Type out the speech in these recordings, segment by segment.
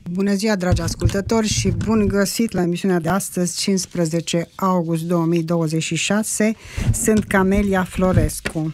Bună ziua, dragi ascultători, și bun găsit la emisiunea de astăzi, 15 august 2026. Sunt Camelia Florescu.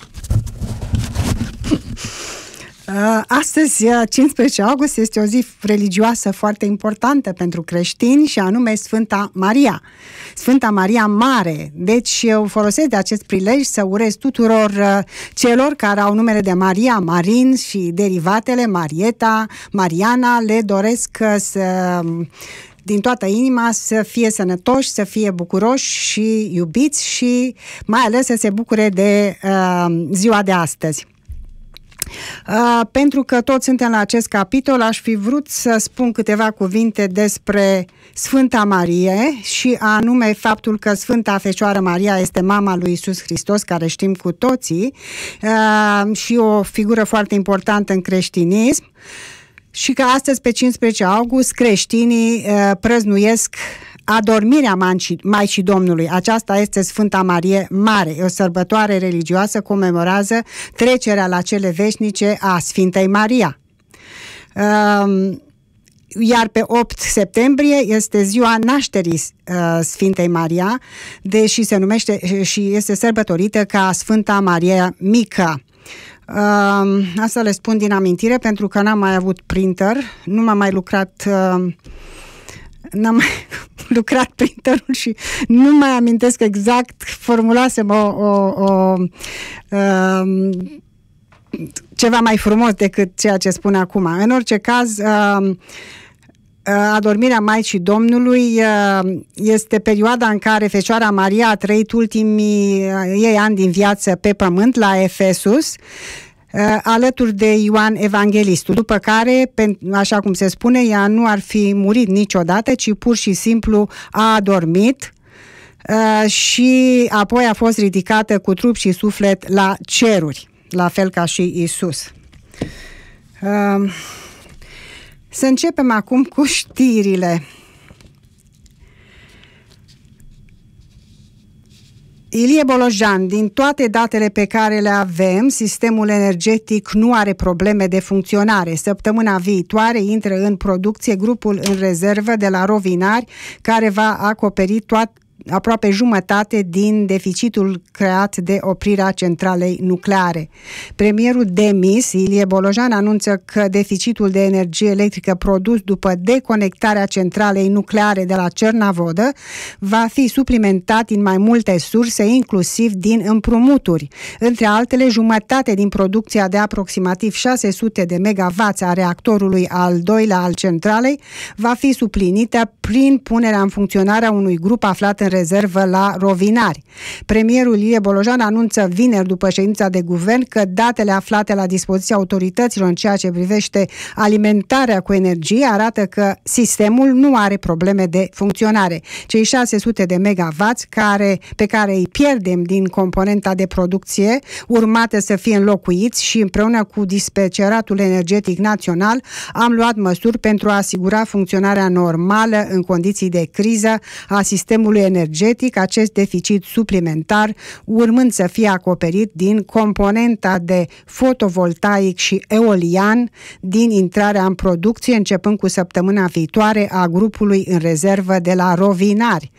Astăzi, 15 august, este o zi religioasă foarte importantă pentru creștini, și anume Sfânta Maria. Sfânta Maria Mare. Deci eu folosesc de acest prilej să urez tuturor celor care au numele de Maria, Marin și derivatele, Marieta, Mariana, le doresc din toată inima să fie sănătoși, să fie bucuroși și iubiți și mai ales să se bucure de ziua de astăzi. Pentru că toți suntem la acest capitol, aș fi vrut să spun câteva cuvinte despre Sfânta Marie, și anume faptul că Sfânta Fecioară Maria este mama lui Iisus Hristos, care știm cu toții, și o figură foarte importantă în creștinism, și că astăzi, pe 15 august, creștinii prăznuiesc adormirea Maicii Domnului. Aceasta este Sfânta Marie Mare. O sărbătoare religioasă, comemorează trecerea la cele veșnice a Sfintei Maria. Iar pe 8 septembrie este ziua nașterii Sfintei Maria, deși se numește și este sărbătorită ca Sfânta Maria Mică. Asta le spun din amintire, pentru că n-am mai avut printer, nu m-am mai lucrat n-am mai lucrat printerul și nu mai amintesc exact, formulasem ceva mai frumos decât ceea ce spun acum. În orice caz, adormirea Maicii Domnului este perioada în care Fecioara Maria a trăit ultimii ei ani din viață pe pământ, la Efesus, alături de Ioan Evanghelistul, după care, așa cum se spune, ea nu ar fi murit niciodată, ci pur și simplu a adormit și apoi a fost ridicată cu trup și suflet la ceruri, la fel ca și Iisus. Să începem acum cu știrile. Ilie Bolojan: din toate datele pe care le avem, sistemul energetic nu are probleme de funcționare. Săptămâna viitoare intră în producție grupul în rezervă de la Rovinari, care va acoperi aproape jumătate din deficitul creat de oprirea centralei nucleare. Premierul demis, Ilie Bolojan, anunță că deficitul de energie electrică produs după deconectarea centralei nucleare de la Cernavodă va fi suplimentat din mai multe surse, inclusiv din împrumuturi. Între altele, jumătate din producția de aproximativ 600 de megawatts a reactorului al doilea al centralei va fi suplinită prin punerea în funcționare a unui grup aflat în rezervă la Rovinari. Premierul Ilie Bolojan anunță vineri, după ședința de guvern, că datele aflate la dispoziția autorităților în ceea ce privește alimentarea cu energie arată că sistemul nu are probleme de funcționare. Cei 600 de megawatts pe care îi pierdem din componenta de producție urmate să fie înlocuiți, și împreună cu dispeceratul energetic național am luat măsuri pentru a asigura funcționarea normală în condiții de criză a sistemului energetic, acest deficit suplimentar urmând să fie acoperit din componenta de fotovoltaic și eolian din intrarea în producție începând cu săptămâna viitoare a grupului în rezervă de la Rovinari.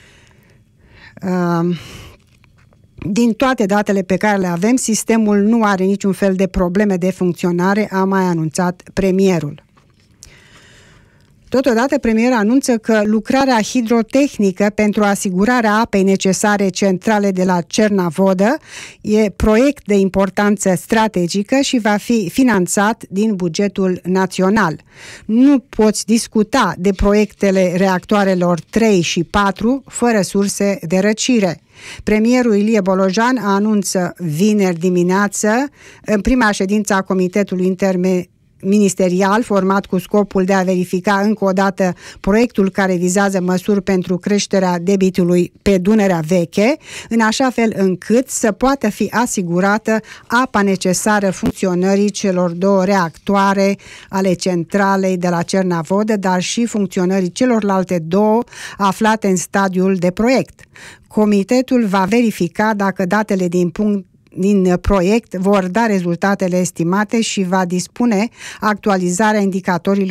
Din toate datele pe care le avem, sistemul nu are niciun fel de probleme de funcționare, a mai anunțat premierul. Totodată, premierul anunță că lucrarea hidrotehnică pentru asigurarea apei necesare centrale de la Cernavodă e proiect de importanță strategică și va fi finanțat din bugetul național. Nu poți discuta de proiectele reactoarelor 3 și 4 fără surse de răcire. Premierul Ilie Bolojan anunță vineri dimineață, în prima ședință a Comitetului Interministerial format cu scopul de a verifica încă o dată proiectul care vizează măsuri pentru creșterea debitului pe Dunărea Veche, în așa fel încât să poată fi asigurată apa necesară funcționării celor două reactoare ale centralei de la Cernavodă, dar și funcționării celorlalte două aflate în stadiul de proiect. Comitetul va verifica dacă datele din proiect vor da rezultatele estimate și va dispune actualizarea indicatorilor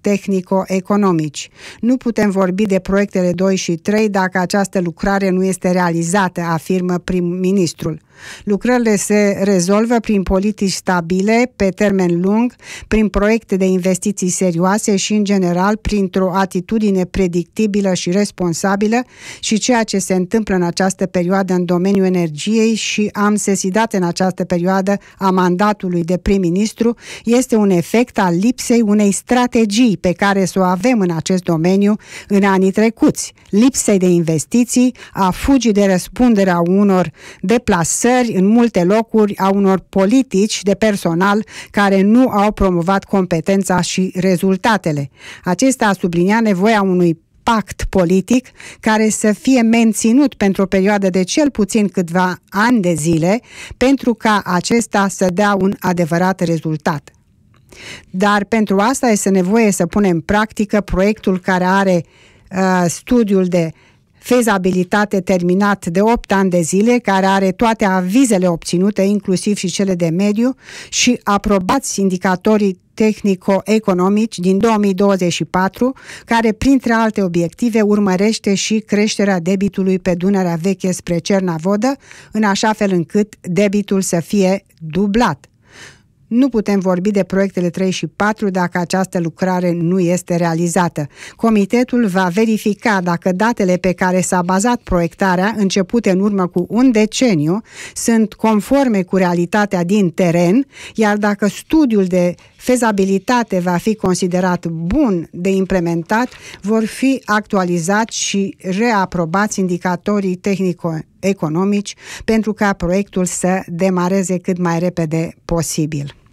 tehnico-economici. Nu putem vorbi de proiectele 2 și 3 dacă această lucrare nu este realizată, afirmă prim-ministrul. Lucrările se rezolvă prin politici stabile, pe termen lung, prin proiecte de investiții serioase și, în general, printr-o atitudine predictibilă și responsabilă și ceea ce se întâmplă în această perioadă în domeniul energiei și am sesidat în această perioadă a mandatului de prim-ministru este un efect al lipsei unei strategii pe care să o avem în acest domeniu în anii trecuți, lipsei de investiții, a fugii de răspunderea unor deplasări în multe locuri, a unor politici de personal care nu au promovat competența și rezultatele. Acesta a subliniat nevoia unui pact politic care să fie menținut pentru o perioadă de cel puțin câțiva ani de zile pentru ca acesta să dea un adevărat rezultat. Dar pentru asta este nevoie să punem în practică proiectul care are studiul de fezabilitate terminat de 8 ani de zile, care are toate avizele obținute, inclusiv și cele de mediu, și aprobați indicatorii tehnico-economici din 2024, care, printre alte obiective, urmărește și creșterea debitului pe Dunărea Veche spre Cernavodă, în așa fel încât debitul să fie dublat. Nu putem vorbi de proiectele 3 și 4 dacă această lucrare nu este realizată. Comitetul va verifica dacă datele pe care s-a bazat proiectarea, începute în urmă cu un deceniu, sunt conforme cu realitatea din teren, iar dacă studiul de fezabilitate va fi considerat bun de implementat, vor fi actualizați și reaprobați indicatorii tehnico-economici pentru ca proiectul să demareze cât mai repede posibil.